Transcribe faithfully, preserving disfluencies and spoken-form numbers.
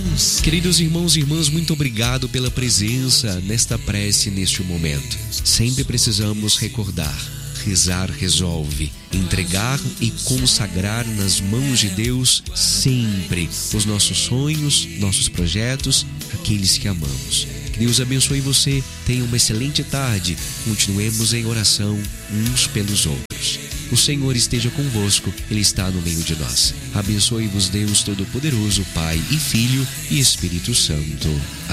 Queridos irmãos e irmãs, muito obrigado pela presença nesta prece, neste momento. Sempre precisamos recordar: rezar resolve. Entregar e consagrar nas mãos de Deus sempre os nossos sonhos, nossos projetos, aqueles que amamos. Que Deus abençoe você. Tenha uma excelente tarde. Continuemos em oração uns pelos outros. O Senhor esteja convosco. Ele está no meio de nós. Abençoe-vos Deus Todo-Poderoso, Pai e Filho e Espírito Santo.